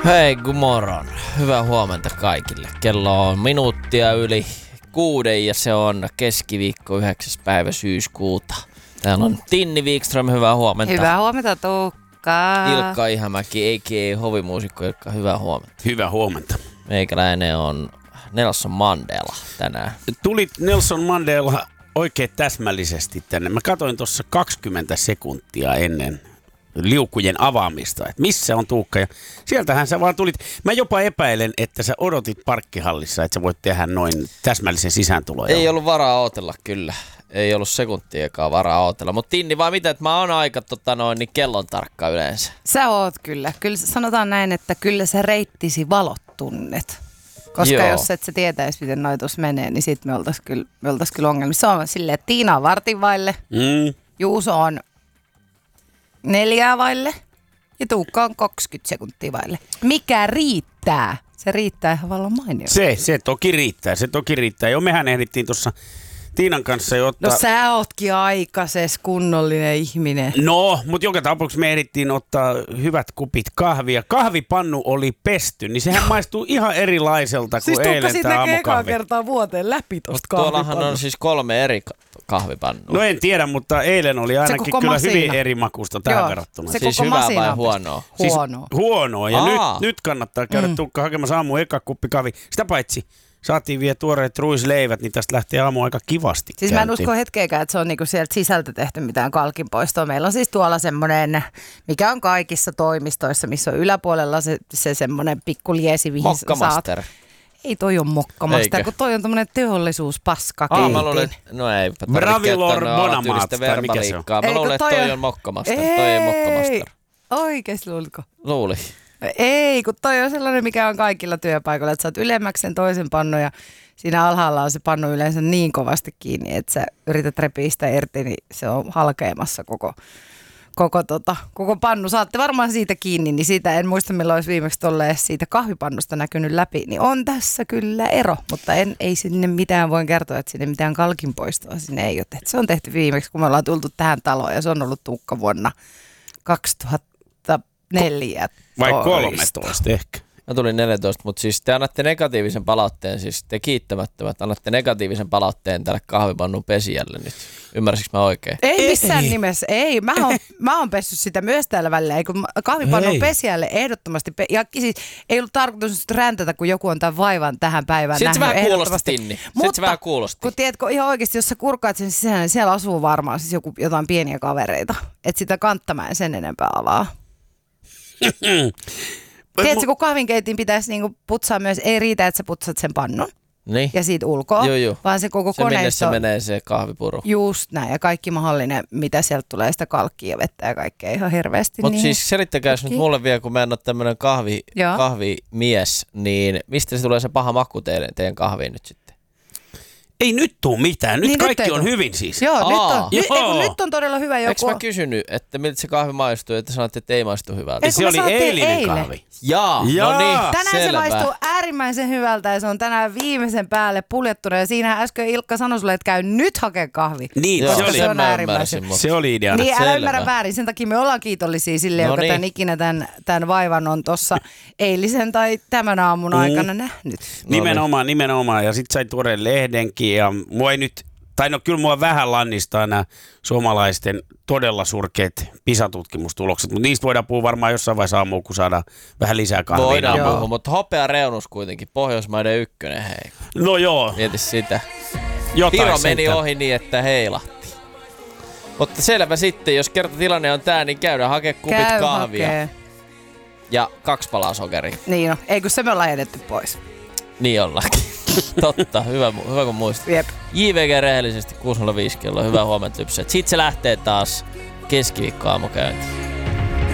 Hei, good morning. Hyvää huomenta kaikille. Kello on minuuttia yli 6 ja se on keskiviikko 9. päivä syyskuuta. Täällä on Tinni Wikström, hyvää huomenta. Hyvää huomenta, Tuukka. Ilkka Ihamäki, a.k.a. hovimuusikko Ilkka, hyvää huomenta. Hyvää huomenta. Meikäläinen on Nelson Mandela tänään. Tulit Nelson Mandela oikein täsmällisesti tänne. Mä katsoin tuossa 20 sekuntia ennen liukujen avaamista, että missä on Tuukka. Ja sieltähän sä vaan tulit. Mä jopa epäilen, että sä odotit parkkihallissa, että sä voit tehdä noin täsmällisen sisääntulon. Ei ollut varaa ootella kyllä. Ei ollut sekuntiakaan varaa ootella. Mutta Tinni vaan mitä, että mä oon aika niin kellon tarkka yleensä. Sä oot kyllä. Kyllä sanotaan näin, että kyllä sä reittisi valot tunnet. Koska jos et sä tietäisi, miten noi tuossa menee, niin sit me oltais kyllä ongelmissa. Se on silleen, että Tiina on vartin vaille, Juuso on 4 vaille ja Tuukka on 20 sekuntia vaille. Mikä riittää? Se riittää ihan vallan mainio. Se toki riittää. Jo mehän ehdittiin tuossa Tiinan kanssa jo ottaa. No sä ootkin aikaisessa kunnollinen ihminen. No, mutta joka tapauksessa me ehdittiin ottaa hyvät kupit kahvia. Kahvipannu oli pesty, niin sehän maistuu ihan erilaiselta kuin eilen tämä aamukahvi. Siis Tuukka ekaa kertaa vuoteen läpi tosta kahvipannusta. Tuollahan on siis 3 eri kahvipannua. No en tiedä, mutta eilen oli ainakin kyllä masiina. Hyvin eri makusta tähän verrattuna. Se siis hyvää vai huonoa? Siis huonoa. Ja nyt kannattaa käydä Tuukka hakemassa aamu eka kuppi kahvi. Sitä paitsi saatiin vielä tuoreet ruisleivät, niin tästä lähtee aamu aika kivasti. Siis mä en usko hetkeäkään, että se on niinku sieltä sisältä tehty mitään kalkinpoistoa. Meillä on siis tuolla semmoinen, mikä on kaikissa toimistoissa, missä on yläpuolella se semmoinen pikku liesi, mihin Mokkamaster. Ei toi on Mokkamaster, kun toi on tommonen teollisuuspaskakeitin. Mä luulen, no ei. Bravilor Bonamaat, tai mikä se on? Mä luulen, että toi on Mokkamaster. Toi ei Mokkamaster. Oikeesti luulitko? Luuli. Ei, kun toi on sellainen, mikä on kaikilla työpaikoilla, että sä oot ylemmäksi sen toisen pannun ja siinä alhaalla on se pannu yleensä niin kovasti kiinni, että sä yrität repiä sitä irti, niin se on halkeamassa koko pannu. Saatte varmaan siitä kiinni, niin siitä en muista milloin olisi viimeksi tolleen siitä kahvipannusta näkynyt läpi, niin on tässä kyllä ero, mutta ei sinne mitään voin kertoa, että sinne mitään kalkinpoistoa sinne ei ole tehty. Se on tehty viimeksi, kun me ollaan tultu tähän taloon ja se on ollut Tuukka vuonna 2004. Vai 13 ehkä. Mä tulin 14, mutta siis te annatte negatiivisen palautteen, siis te kiittämättömät annatte negatiivisen palautteen tälle kahvipannun pesijälle nyt. Ymmärsikö mä oikein? Ei missään nimessä, ei. Mä oon pessyt sitä myös täällä välillä. Kun kahvipannun pesijälle ehdottomasti, ja siis ei ollut tarkoitus räntätä, kun joku on tämän vaivan tähän päivään nähnyt. Sitten se vähän kuulosti, Tinni. Sitten se vähän kuulosti. Kun tiedätkö, ihan oikeasti, jos sä kurkkaat sen sisään, niin siellä asuu varmaan siis jotain pieniä kavereita. Että sitä kantta mä en sen enempää avaa. Tiedätkö, kun kahvinkeitin pitäisi niinku putsaa myös, ei riitä, että sä putsat sen pannun niin. Ja siitä ulkoa, vaan se koko koneisto. Minne se menee se kahvipuru. Just näin, ja kaikki mahdollinen, mitä sieltä tulee, sitä kalkkia ja vettä ja kaikkea ihan hirveästi. Mutta siis selittäkääs nyt mulle vielä, kun mä en ole tämmönen kahvimies, niin mistä se tulee se paha maku teidän kahviin nyt sitten? Ei nyt tuu mitään. Nyt niin kaikki nyt on hyvin siis. Joo, nyt on todella hyvä joku. Eikö mä kysynyt, että miltä se kahvi maistuu, että sanotte, että ei maistu hyvältä? Se oli eilinen kahvi. Jaa. No niin, tänään selvä. Se maistuu äärimmäisen hyvältä ja se on tänään viimeisen päälle puljettuna. Ja siinä äsken Ilkka sanoi sulle, että käy nyt hakea kahvi. Niin, joo, se on äärimmäisen. Se oli idea. Niin, älä ymmärrä väärin. Sen takia me ollaan kiitollisia sille, joka tämän ikinä tämän vaivan on tuossa eilisen tai tämän aamun aikana nähnyt. Nimenomaan. Ja sit sai tuoreen lehdenkin ja mua ei nyt, tai no kyllä mua vähän lannistaa nämä suomalaisten todella surkeat PISA-tutkimustulokset, mutta niistä voidaan puhua varmaan jossain vaiheessa aamuun, kun saadaan vähän lisää kahvia. Voidaan puhua, mutta hopea reunus kuitenkin, Pohjoismaiden ykkönen, hei. No joo. Mieti sitä. Viro meni ohi niin, että heilahti. Mutta selvä sitten, jos kerta tilanne on tää, niin käydään hakea kupit kahvia. Ja 2 palaa sokeria. Niin no, ei kun se me ollaan edetty pois. Niin ollaankin. Totta, hyvä kun muistat. Jep. JVG rehellisesti 6.05 kello, hyvää huomenta lypsää. Sitten se lähtee taas keskiviikko aamukäyntiin.